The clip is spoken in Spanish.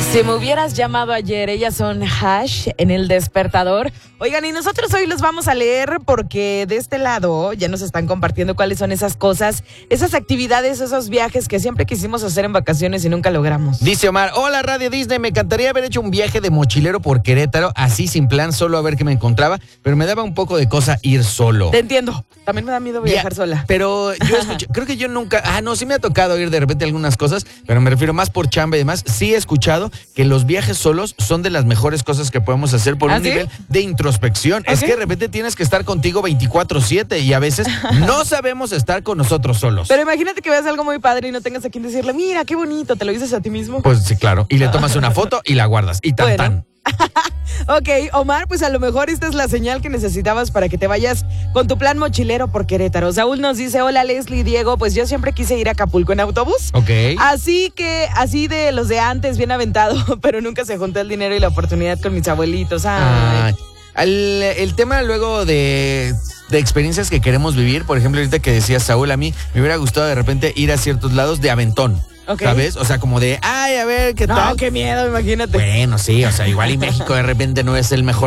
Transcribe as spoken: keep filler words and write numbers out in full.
Si me hubieras llamado ayer, ellas son Hash en El Despertador. Oigan, y nosotros hoy los vamos a leer porque de este lado ya nos están compartiendo cuáles son esas cosas, esas actividades, esos viajes que siempre quisimos hacer en vacaciones y nunca logramos. Dice Omar, hola Radio Disney, me encantaría haber hecho un viaje de mochilero por Querétaro, así sin plan, solo a ver qué me encontraba, pero me daba un poco de cosa ir solo. Te entiendo, también me da miedo viajar Ya, sola. Pero yo escuché, creo que yo nunca, ah no, sí me ha tocado ir de repente a algunas cosas, pero me refiero más por chamba y demás, sí he escuchado que los viajes solos son de las mejores cosas que podemos hacer por ¿Ah, un sí? nivel de introspección. ¿Ah, es sí? que de repente tienes que estar contigo veinticuatro siete y a veces no sabemos estar con nosotros solos. Pero imagínate que veas algo muy padre y no tengas a quien decirle, mira, qué bonito, te lo dices a ti mismo. Pues sí, claro, y le tomas una foto y la guardas, y tan Bueno. tan. Ok, Omar, pues a lo mejor esta es la señal que necesitabas para que te vayas con tu plan mochilero por Querétaro. Saúl nos dice, hola Leslie, Diego, pues yo siempre quise ir a Acapulco en autobús. Ok. Así que, así de los de antes, bien aventado, pero nunca se juntó el dinero y la oportunidad con mis abuelitos. Ay. Ah, el, el tema luego de, de experiencias que queremos vivir, por ejemplo, ahorita que decía Saúl, a mí me hubiera gustado de repente ir a ciertos lados de aventón. Ok. ¿Sabes? O sea, como de, ay, a ver, ¿qué No, tal? qué miedo, imagínate. Bueno, sí, o sea, igual y México de repente no es el mejor